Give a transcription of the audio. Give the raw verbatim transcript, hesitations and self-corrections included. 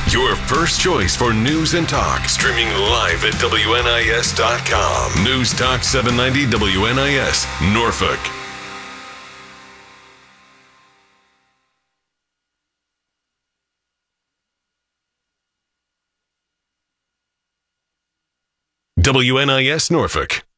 Your first choice for news and talk. Streaming live at W N I S dot com. News Talk seven ninety W N I S, Norfolk. W N I S Norfolk.